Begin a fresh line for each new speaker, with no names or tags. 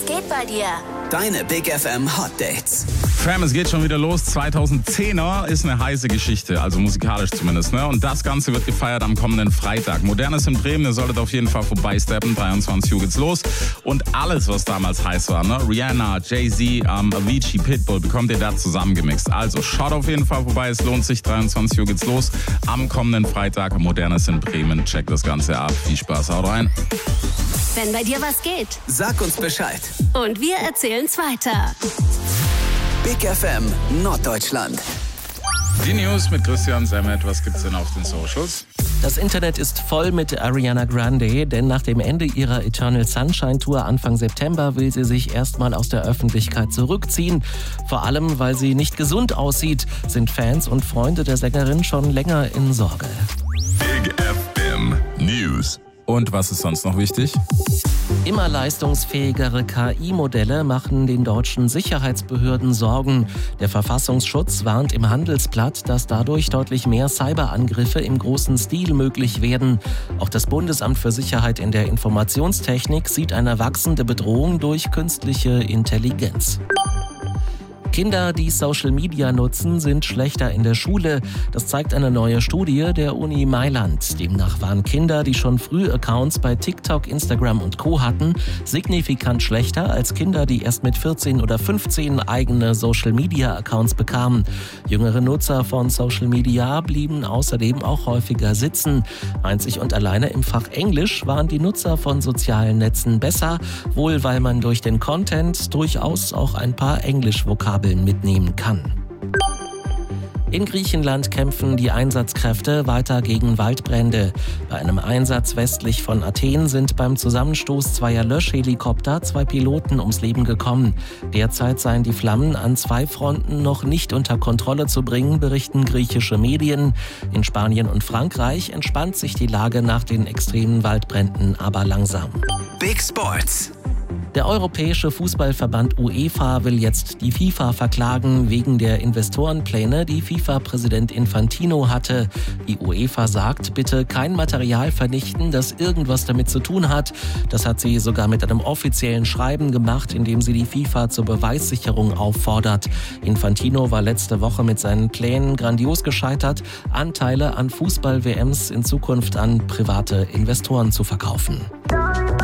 geht bei dir?
Deine Big FM Hot Dates.
Fam, es geht schon wieder los. 2010er ist eine heiße Geschichte, also musikalisch zumindest, ne? Und das Ganze wird gefeiert am kommenden Freitag. Modernes in Bremen, ihr solltet auf jeden Fall vorbeisteppen. 23 Uhr geht's los. Und alles, was damals heiß war, ne? Rihanna, Jay-Z, Avicii, Pitbull, bekommt ihr da zusammengemixt. Also schaut auf jeden Fall vorbei, es lohnt sich. 23 Uhr geht's los am kommenden Freitag. Modernes in Bremen. Checkt das Ganze ab. Viel Spaß, haut rein.
Wenn bei dir was geht.
Sag uns Bescheid.
Und wir erzählen's weiter.
Big FM Norddeutschland.
Die News mit Christian Semmet. Was gibt's denn auf den Socials?
Das Internet ist voll mit Ariana Grande, denn nach dem Ende ihrer Eternal Sunshine Tour Anfang September will sie sich erstmal aus der Öffentlichkeit zurückziehen. Vor allem, weil sie nicht gesund aussieht, sind Fans und Freunde der Sängerin schon länger in Sorge.
Big FM News.
Und was ist sonst noch wichtig?
Immer leistungsfähigere KI-Modelle machen den deutschen Sicherheitsbehörden Sorgen. Der Verfassungsschutz warnt im Handelsblatt, dass dadurch deutlich mehr Cyberangriffe im großen Stil möglich werden. Auch das Bundesamt für Sicherheit in der Informationstechnik sieht eine wachsende Bedrohung durch künstliche Intelligenz. Kinder, die Social Media nutzen, sind schlechter in der Schule. Das zeigt eine neue Studie der Uni Mailand. Demnach waren Kinder, die schon früh Accounts bei TikTok, Instagram und Co. hatten, signifikant schlechter als Kinder, die erst mit 14 oder 15 eigene Social Media Accounts bekamen. Jüngere Nutzer von Social Media blieben außerdem auch häufiger sitzen. Einzig und alleine im Fach Englisch waren die Nutzer von sozialen Netzen besser, wohl weil man durch den Content durchaus auch ein paar Englischvokabeln mitnehmen kann. In Griechenland kämpfen die Einsatzkräfte weiter gegen Waldbrände. Bei einem Einsatz westlich von Athen sind beim Zusammenstoß zweier Löschhelikopter 2 Piloten ums Leben gekommen. Derzeit seien die Flammen an 2 Fronten noch nicht unter Kontrolle zu bringen, berichten griechische Medien. In Spanien und Frankreich entspannt sich die Lage nach den extremen Waldbränden aber langsam.
Big Sports.
Der Europäische Fußballverband UEFA will jetzt die FIFA verklagen wegen der Investorenpläne, die FIFA-Präsident Infantino hatte. Die UEFA sagt, bitte kein Material vernichten, das irgendwas damit zu tun hat. Das hat sie sogar mit einem offiziellen Schreiben gemacht, in dem sie die FIFA zur Beweissicherung auffordert. Infantino war letzte Woche mit seinen Plänen grandios gescheitert, Anteile an Fußball-WMs in Zukunft an private Investoren zu verkaufen.